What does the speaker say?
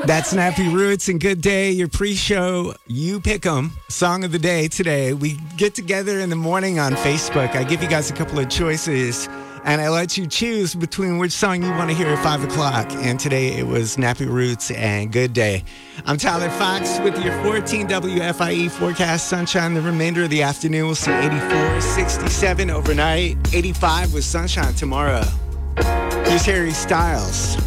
That's Nappy Roots and Good Day, your pre-show. You pick 'em. Song of the day today. We get together in the morning on Facebook. I give you guys a couple of choices, and I let you choose between which song you want to hear at 5 o'clock. And today it was Nappy Roots and Good Day. I'm Tyler Fox with your 14 WFIE forecast. Sunshine the remainder of the afternoon. We'll see 84, 67 overnight, 85 with sunshine tomorrow. Here's Harry Styles.